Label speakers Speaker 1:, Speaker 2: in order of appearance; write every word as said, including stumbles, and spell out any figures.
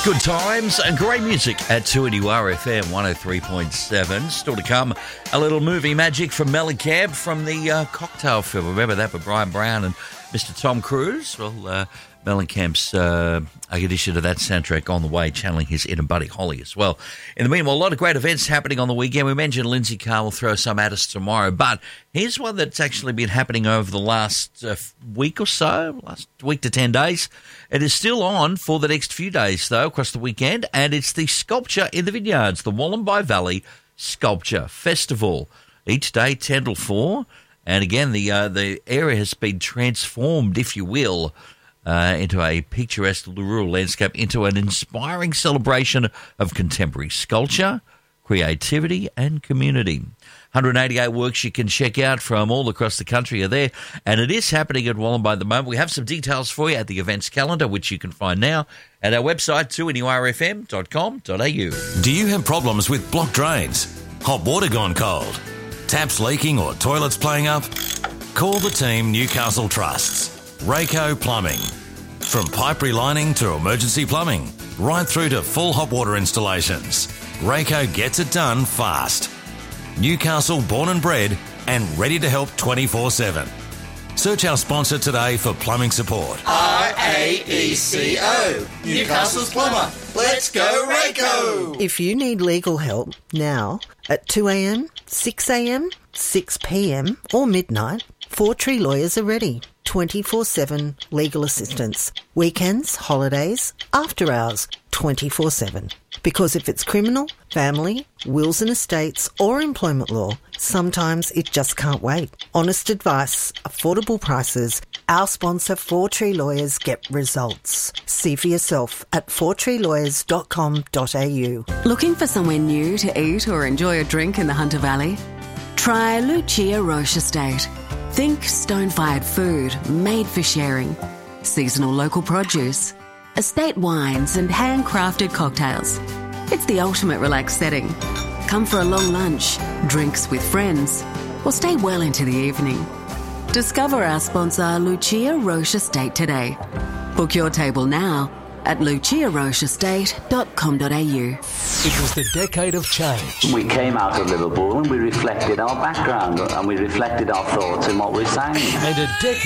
Speaker 1: Good times and great music at two N U R F M one oh three point seven. Still to come, a little movie magic from Mellencamp from the uh, Cocktail film. Remember that with Brian Brown and Mister Tom Cruise? Well, uh, Mellencamp's uh, addition to that soundtrack on the way, channeling his inner Buddy Holly as well. In the meanwhile, a lot of great events happening on the weekend. We mentioned Lindsay Carr will throw some at us tomorrow, but here's one that's actually been happening over the last uh, week or so, last week to ten days. It is still on for the next few days, though, across the weekend, and it's the Sculpture in the Vineyards, the Wallumbye Valley Sculpture Festival. Each day, ten till four, and again, the uh, the area has been transformed, if you will, Uh, into a picturesque rural landscape, into an inspiring celebration of contemporary sculpture, creativity and community. one hundred eighty-eight works you can check out from all across the country are there, and it is happening at Wallumbye at the moment. We have some details for you at the events calendar, which you can find now at our website, two N U R F M dot com dot A U.
Speaker 2: Do you have problems with blocked drains, hot water gone cold, taps leaking or toilets playing up? Call the team Newcastle Trusts. Rayco Plumbing. From pipe relining to emergency plumbing, right through to full hot water installations, Rayco gets it done fast. Newcastle born and bred and ready to help twenty-four seven. Search our sponsor today for plumbing support.
Speaker 3: R A E C O, Newcastle's plumber. Let's go Rayco!
Speaker 4: If you need legal help now at two a.m, six a.m, six p.m or midnight, Four Tree Lawyers are ready. twenty-four seven legal assistance. Weekends, holidays, after hours, twenty-four seven. Because if it's criminal, family, wills and estates or employment law, sometimes it just can't wait. Honest advice, affordable prices. Our sponsor, Four Tree Lawyers, get results. See for yourself at four tree lawyers dot com dot A U.
Speaker 5: Looking for somewhere new to eat or enjoy a drink in the Hunter Valley? Try Lucia Roche Estate. Think stone-fired food made for sharing, seasonal local produce, estate wines and handcrafted cocktails. It's the ultimate relaxed setting. Come for a long lunch, drinks with friends, or stay well into the evening. Discover our sponsor Lucia Roche Estate today. Book your table now at lucia roche estate dot com dot A U.
Speaker 6: It was the decade of change.
Speaker 7: We came out of Liverpool and we reflected our background and we reflected our thoughts in what we're saying.
Speaker 6: And a decade